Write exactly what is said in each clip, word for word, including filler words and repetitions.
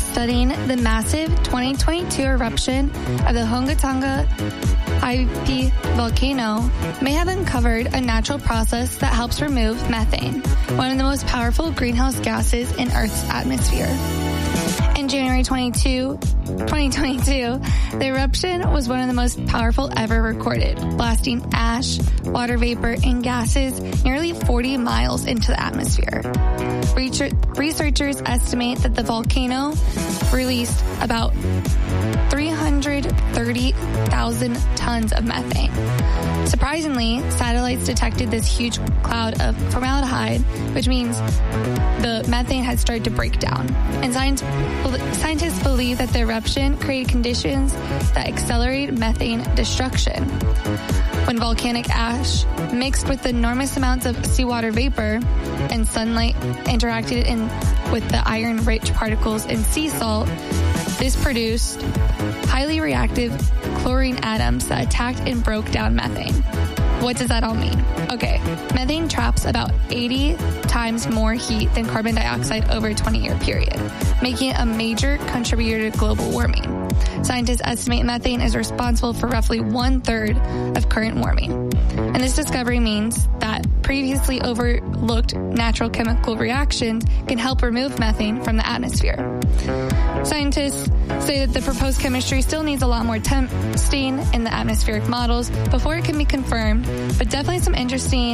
studying the massive twenty twenty-two eruption of the Hunga-Tonga I P volcano may have uncovered a natural process that helps remove methane, one of the most powerful greenhouse gases in Earth's atmosphere. In January twenty-second, twenty twenty-two, the eruption was one of the most powerful ever recorded, blasting ash, water vapor, and gases nearly forty miles into the atmosphere. Researchers estimate that the volcano released about three hundred thirty thousand tons of methane. Surprisingly, satellites detected this huge cloud of formaldehyde, which means the methane had started to break down. And science, scientists believe that the eruption created conditions that accelerate methane destruction. When volcanic ash mixed with enormous amounts of seawater vapor and sunlight interacted in with the iron-rich particles in sea salt, this produced highly reactive chlorine atoms that attacked and broke down methane. What does that all mean? Okay, methane traps about eighty times more heat than carbon dioxide over a twenty-year period, making it a major contributor to global warming. Scientists estimate methane is responsible for roughly one-third of current warming. And this discovery means that previously overlooked natural chemical reactions can help remove methane from the atmosphere. Scientists say that the proposed chemistry still needs a lot more testing in the atmospheric models before it can be confirmed, but definitely some interesting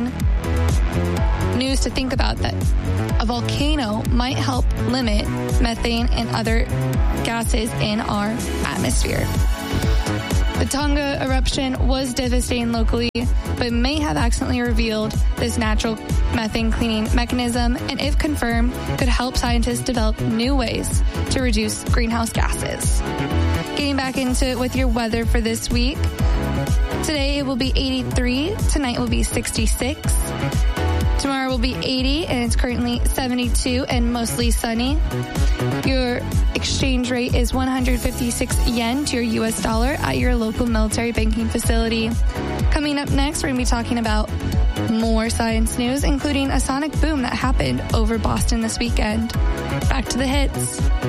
news to think about, that a volcano might help limit methane and other gases in our atmosphere. The Tonga eruption was devastating locally, but may have accidentally revealed this natural methane cleaning mechanism, and if confirmed, could help scientists develop new ways to reduce greenhouse gases. Getting back into it with your weather for this week. Today it will be eighty-three, tonight will be sixty-six. Tomorrow will be eighty, and it's currently seventy-two and mostly sunny. Your exchange rate is one hundred fifty-six yen to your U S dollar at your local military banking facility. Coming up next, we're going to be talking about more science news, including a sonic boom that happened over Boston this weekend. Back to the hits.